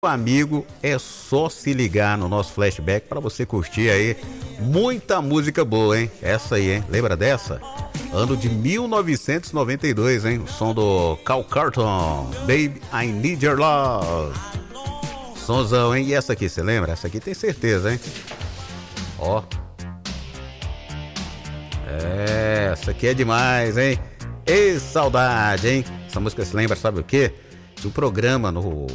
Amigo, é só se ligar no nosso flashback para você curtir aí muita música boa, hein? Essa aí, hein? Lembra dessa? Ano de 1992, hein? O som do Cal Carlton, Baby, I Need Your Love. Sonzão, hein? E essa aqui, você lembra? Essa aqui tem certeza, hein? Ó. Essa aqui é demais, hein? Ei, saudade, hein? Essa música se lembra, sabe o quê? De um programa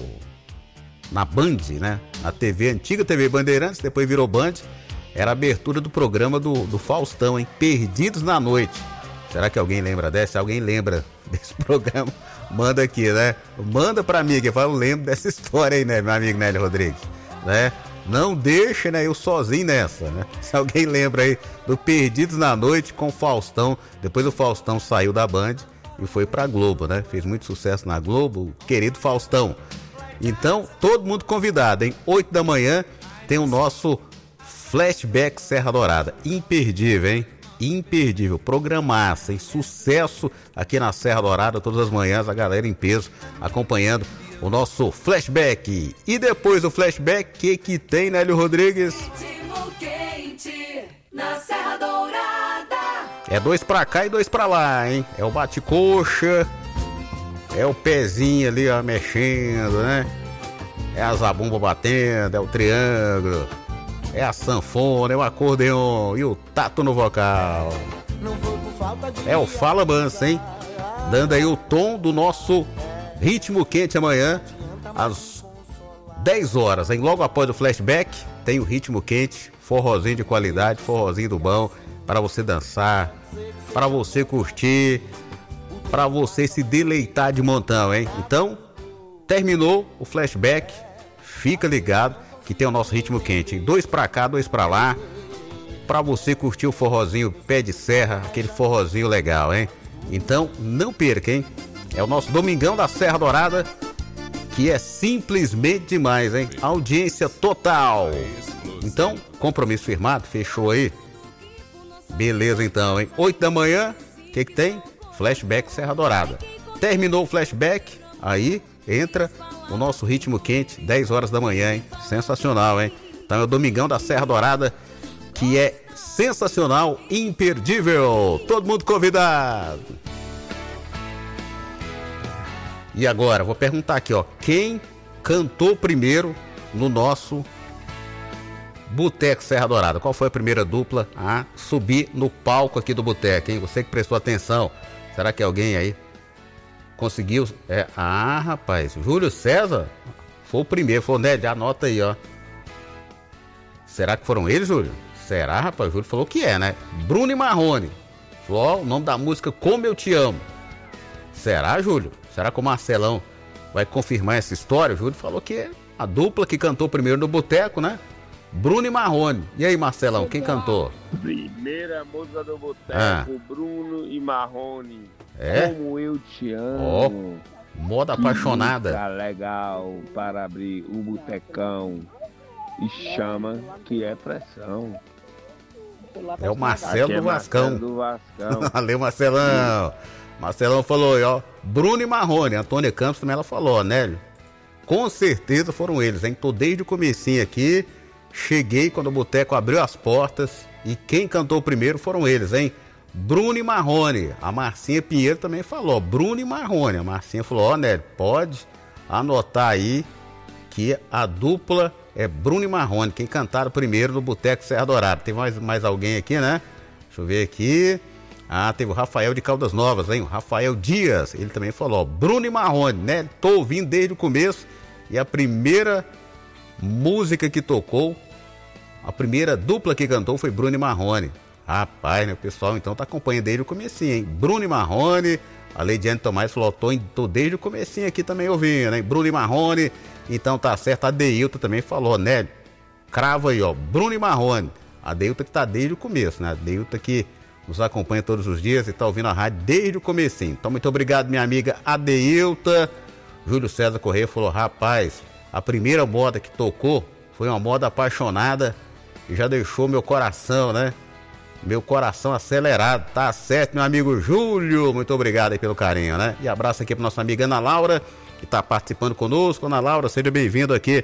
na Band, né? Na TV, antiga TV Bandeirantes, depois virou Band. Era a abertura do programa do Faustão, hein? Perdidos na Noite. Será que alguém lembra dessa? Se alguém lembra desse programa, manda aqui, né? Manda pra mim, que eu lembro dessa história aí, né, meu amigo Nélio Rodrigues, né? Não deixa, né, eu sozinho nessa, né? Se alguém lembra aí do Perdidos na Noite com o Faustão. Depois o Faustão saiu da Band e foi pra Globo, né? Fez muito sucesso na Globo, o querido Faustão. Então, todo mundo convidado, hein? 8 da manhã tem o nosso Flashback Serra Dourada. Imperdível, hein? Imperdível. Programaça, hein? Sucesso aqui na Serra Dourada, todas as manhãs, a galera em peso acompanhando o nosso Flashback. E depois do Flashback, que tem, Nélio Rodrigues? Quente, na Serra Dourada. É 2 pra cá e 2 pra lá, hein? É o bate-coxa. É o pezinho ali, ó, mexendo, né? É a zabumba batendo, é o triângulo, é a sanfona, é o acordeon e o tato no vocal. É o Fala Mansa, hein? Dando aí o tom do nosso ritmo quente amanhã, às 10 horas, hein? Logo após o flashback, tem o ritmo quente, forrozinho de qualidade, forrozinho do bom, para você dançar, para você curtir, para você se deleitar de montão, hein? Então, terminou o flashback, fica ligado que tem o nosso ritmo quente, hein? 2 pra cá, 2 pra lá, para você curtir o forrozinho pé de serra, aquele forrozinho legal, hein? Então, não perca, hein? É o nosso Domingão da Serra Dourada, que é simplesmente demais, hein? Audiência total. Então, compromisso firmado, fechou aí? Beleza então, hein? 8 da manhã, o que tem? Flashback Serra Dourada. Terminou o flashback, aí entra o nosso ritmo quente, 10 horas da manhã, hein? Sensacional, hein? Então é o Domingão da Serra Dourada, que é sensacional, imperdível. Todo mundo convidado. E agora, vou perguntar aqui, ó, quem cantou primeiro no nosso Boteco Serra Dourada? Qual foi a primeira dupla a subir no palco aqui do Boteco, hein? Você que prestou atenção. Será que alguém aí conseguiu? Rapaz, Júlio César foi o primeiro. Falou, né? Anota aí, ó. Será que foram eles, Júlio? Será, rapaz? O Júlio falou que é, né? Bruno e Marrone. Falou, ó, o nome da música Como Eu Te Amo. Será, Júlio? Será que o Marcelão vai confirmar essa história? O Júlio falou que é a dupla que cantou primeiro no Boteco, né? Bruno e Marrone. E aí, Marcelão, quem cantou? Primeira música do Boteco, Bruno e Marrone. É? Como Eu Te Amo. Moda apaixonada. Tá legal para abrir o botecão. E chama que é pressão. É o Marcelo do Vascão. Marcelo do Vascão. Valeu, Marcelão. Marcelão falou, ó, Bruno e Marrone. Antônia Campos também ela falou, Nélio. Com certeza foram eles, hein? Tô desde o comecinho aqui. Cheguei quando o Boteco abriu as portas e quem cantou primeiro foram eles, hein? Bruno e Marrone. A Marcinha Pinheiro também falou, Bruno e Marrone. A Marcinha falou, ó, Nélio, pode anotar aí que a dupla é Bruno e Marrone, quem cantaram primeiro no Boteco Serra Dourada. Tem mais alguém aqui, né? Deixa eu ver aqui. Teve o Rafael de Caldas Novas, hein? O Rafael Dias, ele também falou, ó, Bruno e Marrone, né? Tô ouvindo desde o começo e a primeira música que tocou, a primeira dupla que cantou foi Bruno e Marrone. Rapaz, né? O pessoal então tá acompanhando desde o comecinho, hein? Bruno e Marrone. A Leidiane Tomás falou, tô desde o comecinho aqui também ouvindo, hein? Bruno e Marrone. Então tá certo. A Deilta também falou, né? Crava aí, ó, Bruno e Marrone. A Deilta que tá desde o começo, né? A Deilta que nos acompanha todos os dias e tá ouvindo a rádio desde o comecinho. Então muito obrigado, minha amiga Adeilta. Júlio César Correia falou, rapaz, a primeira moda que tocou foi uma moda apaixonada e já deixou meu coração, né? Meu coração acelerado. Tá certo, meu amigo Júlio. Muito obrigado aí pelo carinho, né? E abraço aqui pra nossa amiga Ana Laura, que está participando conosco. Ana Laura, seja bem-vindo aqui